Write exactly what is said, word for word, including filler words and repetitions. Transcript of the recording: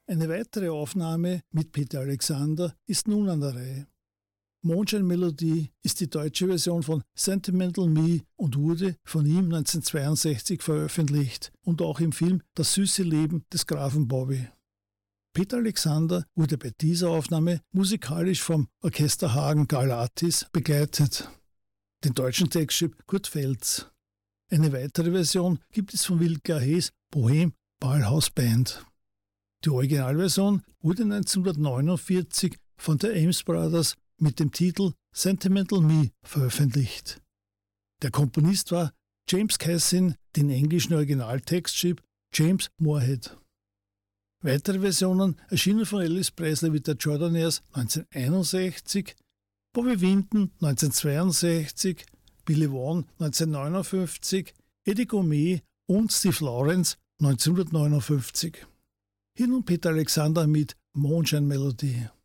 Eine weitere Aufnahme mit Peter Alexander ist nun an der Reihe. Moonshine Melody ist die deutsche Version von Sentimental Me und wurde von ihm neunzehnhundertzweiundsechzig veröffentlicht und auch im Film Das süße Leben des Grafen Bobby. Peter Alexander wurde bei dieser Aufnahme musikalisch vom Orchester Hagen Galatis begleitet. Den deutschen Text schrieb Kurt Feltz. Eine weitere Version gibt es von Wilke Hayes Bohem Ballhaus Band. Die Originalversion wurde neunzehnhundertneunundvierzig von der Ames Brothers mit dem Titel Sentimental Me veröffentlicht. Der Komponist war James Cassin, den englischen Originaltext schrieb James Moorhead. Weitere Versionen erschienen von Elvis Presley mit der Jordanaires neunzehnhunderteinundsechzig, Bobby Vinton neunzehnhundertzweiundsechzig, Billy Vaughan neunzehnhundertneunundfünfzig, Eddie Gourmet und Steve Lawrence neunzehnhundertneunundfünfzig. Hier nun Peter Alexander mit Moonshine Melody.